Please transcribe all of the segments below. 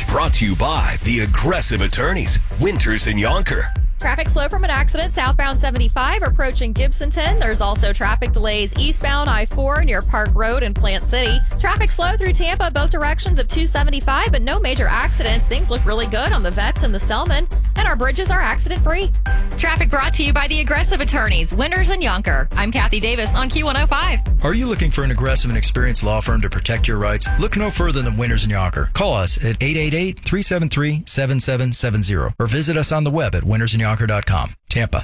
Brought to you by the Aggressive Attorneys, Winters and Yonker. Traffic slow from an accident southbound 75 approaching Gibsonton. There's also traffic delays eastbound I-4 near Park Road in Plant City. Traffic slow through Tampa both directions of 275, but no major accidents. Things look really good on the Vets and the Selman, and our bridges are accident-free. Traffic brought to you by the Aggressive Attorneys, Winters and Yonker. I'm Kathy Davis on Q105. Are you looking for an aggressive and experienced law firm to protect your rights? Look no further than Winters and Yonker. Call us at 888-373-7770 or visit us on the web at wintersandyonker.com. Tampa.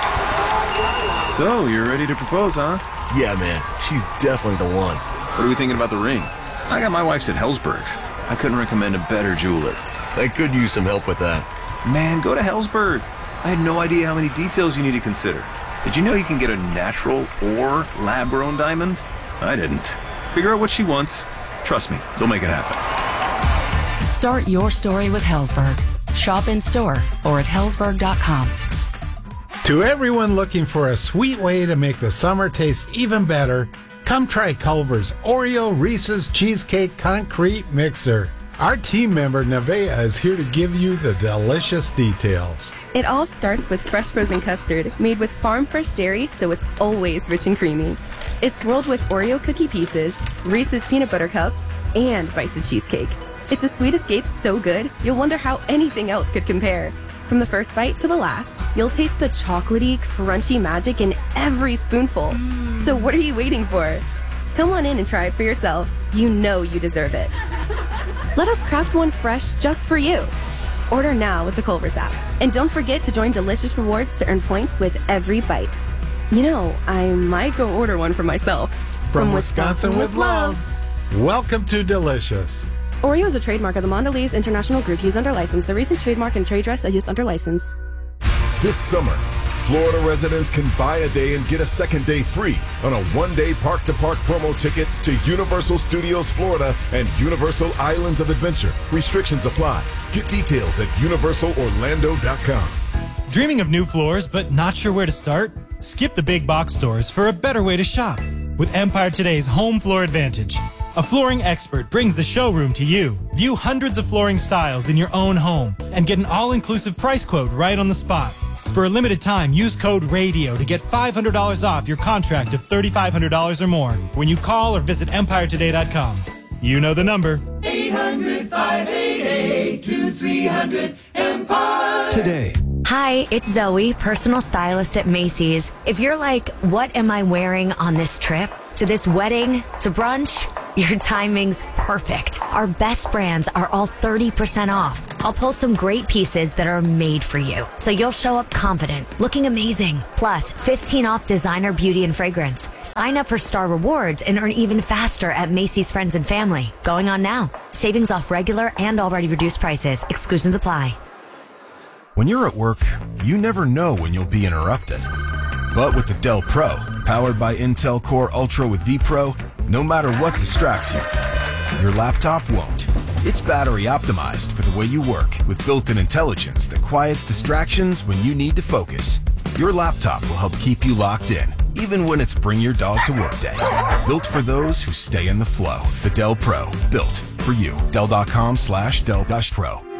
So, you're ready to propose, huh? Yeah, man. She's definitely the one. What are we thinking about the ring? I got my wife's at Helzberg. I couldn't recommend a better jeweler. I could use some help with that. Man, go to Helzberg. I had no idea how many details you need to consider. Did you know you can get a natural or lab-grown diamond? I didn't. Figure out what she wants. Trust me, they'll make it happen. Start your story with Helzberg. Shop in store or at helzberg.com. To everyone looking for a sweet way to make the summer taste even better, come try Culver's Oreo Reese's Cheesecake Concrete Mixer. Our team member Nevaeh is here to give you the delicious details. It all starts with fresh frozen custard made with farm fresh dairy, so it's always rich and creamy. It's swirled with Oreo cookie pieces, Reese's peanut butter cups, and bites of cheesecake. It's a sweet escape so good, you'll wonder how anything else could compare. From the first bite to the last, you'll taste the chocolatey, crunchy magic in every spoonful. So what are you waiting for? Come on in and try it for yourself. You know you deserve it. Let us craft one fresh just for you. Order now with the Culver's app. And don't forget to join Delicious Rewards to earn points with every bite. You know, I might go order one for myself. From Wisconsin with love. Welcome to Delicious. Oreo is a trademark of the Mondelez International Group used under license. The Reese's trademark and trade dress are used under license. This summer, Florida residents can buy a day and get a second day free on a one-day park-to-park promo ticket to Universal Studios Florida and Universal Islands of Adventure. Restrictions apply. Get details at universalorlando.com. Dreaming of new floors but not sure where to start? Skip the big box stores for a better way to shop with Empire Today's Home Floor Advantage. A flooring expert brings the showroom to you. View hundreds of flooring styles in your own home and get an all-inclusive price quote right on the spot. For a limited time, use code RADIO to get $500 off your contract of $3,500 or more when you call or visit EmpireToday.com. You know the number. 800-588-2300 Empire. Hi, it's Zoe, personal stylist at Macy's. If you're like, what am I wearing on this trip? To this wedding? To brunch? Your timing's perfect. Our best brands are all 30% off. I'll pull some great pieces that are made for you, so you'll show up confident, looking amazing. Plus, 15 off designer beauty and fragrance. Sign up for Star Rewards and earn even faster at Macy's Friends and Family. Going on now. Savings off regular and already reduced prices. Exclusions apply. When you're at work, you never know when you'll be interrupted. But with the Dell Pro, powered by Intel Core Ultra with vPro, no matter what distracts you, your laptop won't. It's battery optimized for the way you work with built-in intelligence that quiets distractions when you need to focus. Your laptop will help keep you locked in, even when it's bring your dog to work day. Built for those who stay in the flow. The Dell Pro, built for you. Dell.com/Dell-Pro.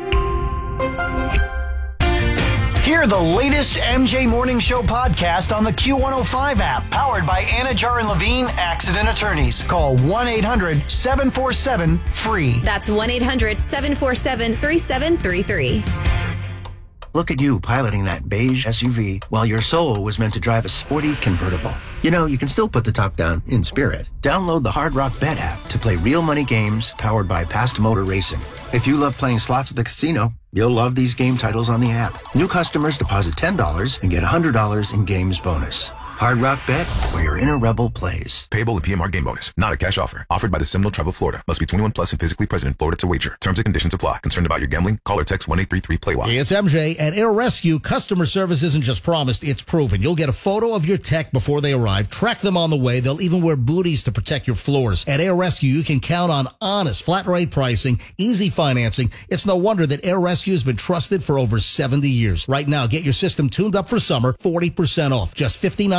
Hear the latest MJ Morning Show podcast on the Q105 app, powered by Anajar and Levine Accident Attorneys. Call 1-800-747-FREE. That's 1-800-747-3733. Look at you piloting that beige SUV while your soul was meant to drive a sporty convertible. You know, you can still put the top down in spirit. Download the Hard Rock Bet app to play real money games powered by Past Motor Racing. If you love playing slots at the casino, you'll love these game titles on the app. New customers deposit $10 and get $100 in games bonus. Hard Rock Bet, where your inner rebel plays. Payable in PMR game bonus. Not a cash offer. Offered by the Seminole Tribe of Florida. Must be 21 plus and physically present in Florida to wager. Terms and conditions apply. Concerned about your gambling? Call or text 1-833-PLAY-WISE. Hey, it's MJ. At Air Rescue, customer service isn't just promised, it's proven. You'll get a photo of your tech before they arrive, track them on the way. They'll even wear booties to protect your floors. At Air Rescue, you can count on honest, flat rate pricing, easy financing. It's no wonder that Air Rescue has been trusted for over 70 years. Right now, get your system tuned up for summer, 40% off. Just $59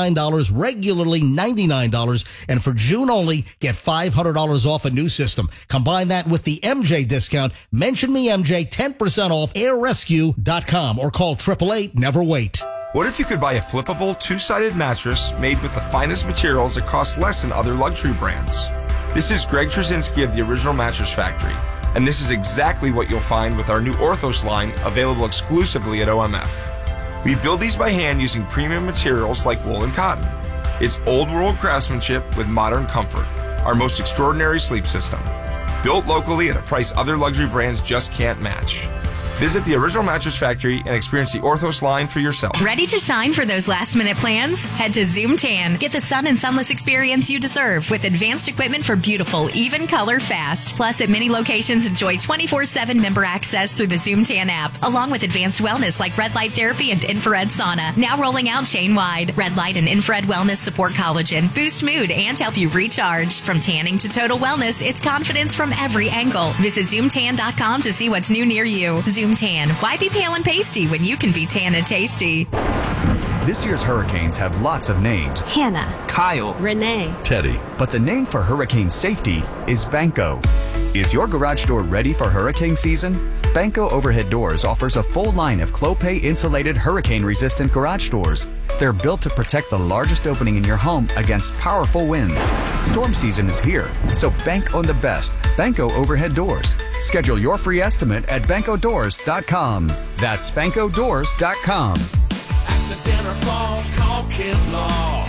$89, regularly $99. And for June only, get $500 off a new system. Combine that with the MJ discount. Mention me, MJ, 10% off airrescue.com or call 888-NEVER-WAIT. What if you could buy a flippable, two-sided mattress made with the finest materials that cost less than other luxury brands? This is Greg Trzynski of the Original Mattress Factory, and this is exactly what you'll find with our new Orthos line, available exclusively at OMF. We build these by hand using premium materials like wool and cotton. It's old-world craftsmanship with modern comfort, our most extraordinary sleep system. Built locally at a price other luxury brands just can't match. Visit the Original Mattress Factory and experience the Orthos line for yourself. Ready to shine for those last-minute plans? Head to Zoom Tan. Get the sun and sunless experience you deserve with advanced equipment for beautiful, even color fast. Plus, at many locations, enjoy 24/7 member access through the Zoom Tan app, along with advanced wellness like red light therapy and infrared sauna. Now rolling out chain-wide. Red light and infrared wellness support collagen, boost mood, and help you recharge. From tanning to total wellness, it's confidence from every angle. Visit ZoomTan.com to see what's new near you. Zoom Tan. Why be pale and pasty when you can be tan and tasty? This year's hurricanes have lots of names. Hannah, Kyle, Renee, Teddy. But the name for hurricane safety is Banco. Is your garage door ready for hurricane season? Banco Overhead Doors offers a full line of Clopay insulated hurricane-resistant garage doors. They're built to protect the largest opening in your home against powerful winds. Storm season is here, so bank on the best. Banco Overhead Doors. Schedule your free estimate at bancodoors.com. That's bancodoors.com. Accidental fall, call Kemp Law.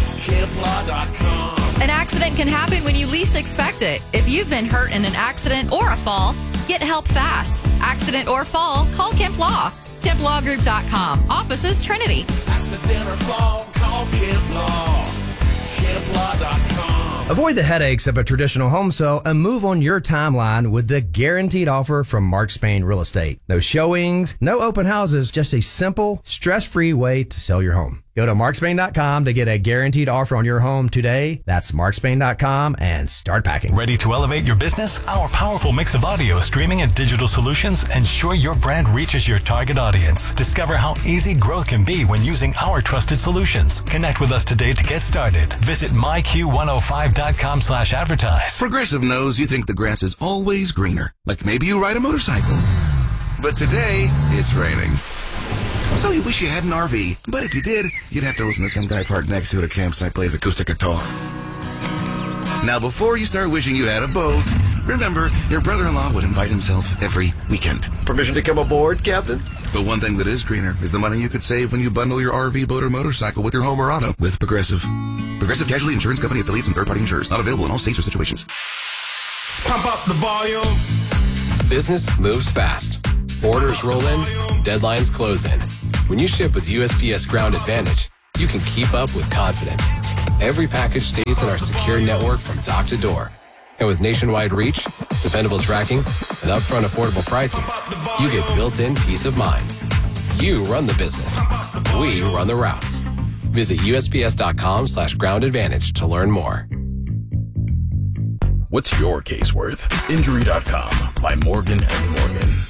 KempLaw.com. An accident can happen when you least expect it. If you've been hurt in an accident or a fall, get help fast. Accident or fall, call Kemp Law. KempLawGroup.com. Offices Trinity. Accidental fall, call Kemp Law. KempLaw.com. Avoid the headaches of a traditional home sale and move on your timeline with the guaranteed offer from Mark Spain Real Estate. No showings, no open houses, just a simple, stress-free way to sell your home. Go to markspain.com to get a guaranteed offer on your home today. That's markspain.com and start packing. Ready to elevate your business? Our powerful mix of audio, streaming, and digital solutions ensure your brand reaches your target audience. Discover how easy growth can be when using our trusted solutions. Connect with us today to get started. Visit myq105.com/advertise. Progressive knows you think the grass is always greener. Like maybe you ride a motorcycle. But today, it's raining. So you wish you had an RV, but if you did, you'd have to listen to some guy parked next to at a campsite plays acoustic guitar. Now, before you start wishing you had a boat, remember, your brother-in-law would invite himself every weekend. Permission to come aboard, Captain? But one thing that is greener is the money you could save when you bundle your RV, boat, or motorcycle with your home or auto with Progressive. Progressive Casualty Insurance Company affiliates and third-party insurers. Not available in all states or situations. Pump up the volume. Business moves fast. Orders roll in, deadlines close in. When you ship with USPS Ground Advantage, you can keep up with confidence. Every package stays in our secure network from dock to door. And with nationwide reach, dependable tracking, and upfront affordable pricing, you get built-in peace of mind. You run the business. We run the routes. Visit USPS.com/Ground Advantage to learn more. What's your case worth? Injury.com by Morgan & Morgan.